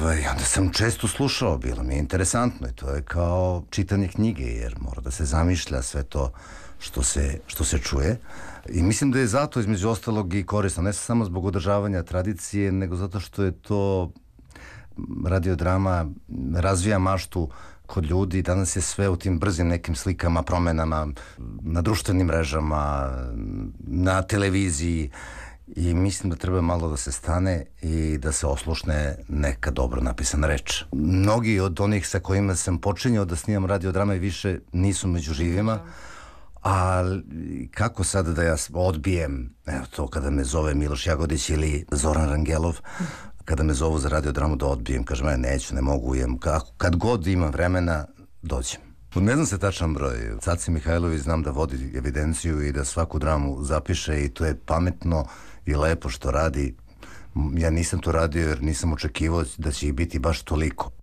onda sam često slušao, bilo mi je interesantno i to je kao čitanje knjige, jer mora da se zamišlja sve to što se čuje. I mislim da je zato između ostalog i korisno, ne samo zbog održavanja tradicije, nego zato što je to radiodrama razvija maštu kod ljudi. Danas je sve u tim brzim nekim slikama, promenama na društvenim mrežama, na televiziji, i mislim da treba malo da se stane i da se oslušne neka dobro napisana reč. Mnogi od onih sa kojima sam počinjao da snimam radiodrame više nisu među živima, ali kako sad da ja odbijem, evo to kada me zove Miloš Jagodić ili Zoran Rangelov, kada me zovu za radiodramu da odbijem, kažem ja neću, ne mogu, kad god imam vremena dođem. Ne znam se tačan broj. Caci Mihajlović znam da vodi evidenciju i da svaku dramu zapiše i to je pametno i lepo što radi. Ja nisam to radio jer nisam očekivao da će ih biti baš toliko.